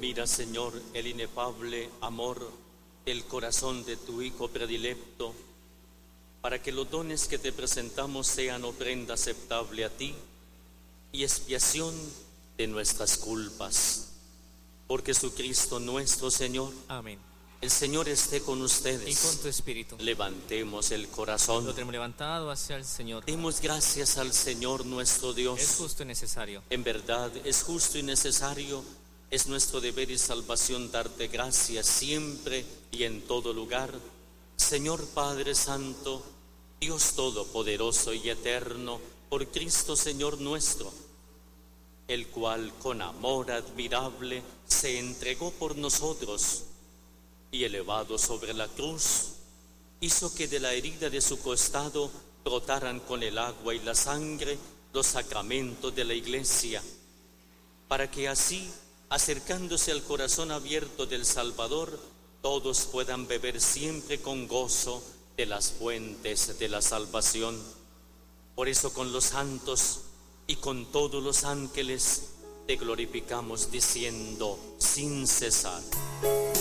Mira, Señor, el inefable amor del corazón de tu Hijo predilecto, para que los dones que te presentamos sean ofrenda aceptable a ti y expiación de nuestras culpas. Por Jesucristo nuestro Señor. Amén. El Señor esté con ustedes. Y con tu espíritu. Levantemos el corazón. Lo tenemos levantado hacia el Señor. Demos gracias al Señor nuestro Dios. Es justo y necesario. En verdad, es justo y necesario. Es nuestro deber y salvación darte gracias siempre y en todo lugar. Señor Padre Santo, Dios Todopoderoso y Eterno, por Cristo Señor nuestro, el cual con amor admirable se entregó por nosotros y elevado sobre la cruz, hizo que de la herida de su costado brotaran con el agua y la sangre los sacramentos de la Iglesia, para que así, acercándose al corazón abierto del Salvador, todos puedan beber siempre con gozo de las fuentes de la salvación. Por eso con los santos y con todos los ángeles te glorificamos diciendo sin cesar.